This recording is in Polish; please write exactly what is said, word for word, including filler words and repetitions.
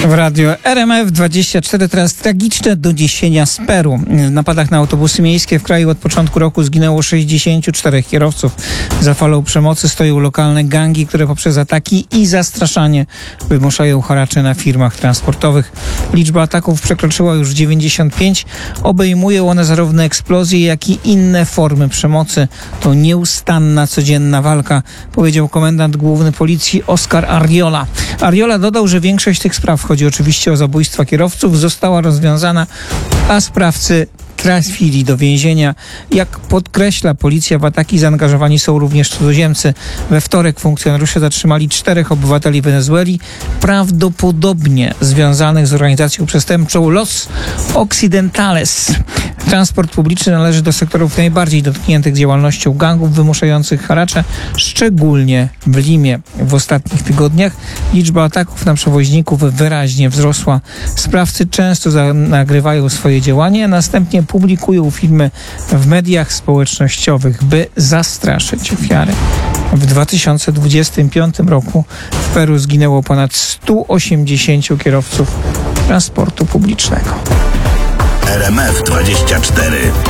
W radiu R M F dwadzieścia cztery teraz tragiczne doniesienia z Peru. W napadach na autobusy miejskie w kraju od początku roku zginęło sześćdziesięciu czterech kierowców. Za falą przemocy stoją lokalne gangi, które poprzez ataki i zastraszanie wymuszają haracze na firmach transportowych. Liczba ataków przekroczyła już dziewięćdziesiąt pięć. Obejmują one zarówno eksplozje, jak i inne formy przemocy. To nieustanna, codzienna walka, powiedział komendant główny policji Oscar Arriola. Arriola dodał, że większość tych spraw, chodzi oczywiście o zabójstwa kierowców, została rozwiązana, a sprawcy trafili do więzienia. Jak podkreśla policja, w ataki zaangażowani są również cudzoziemcy. We wtorek funkcjonariusze zatrzymali czterech obywateli Wenezueli, prawdopodobnie związanych z organizacją przestępczą Los Occidentales. Transport publiczny należy do sektorów najbardziej dotkniętych działalnością gangów wymuszających haracze, szczególnie w Limie. W ostatnich tygodniach liczba ataków na przewoźników wyraźnie wzrosła. Sprawcy często za- nagrywają swoje działania, a następnie publikują filmy w mediach społecznościowych, by zastraszyć ofiary. W dwa tysiące dwudziestym piątym roku w Peru zginęło ponad stu osiemdziesięciu kierowców transportu publicznego. R M F dwadzieścia cztery.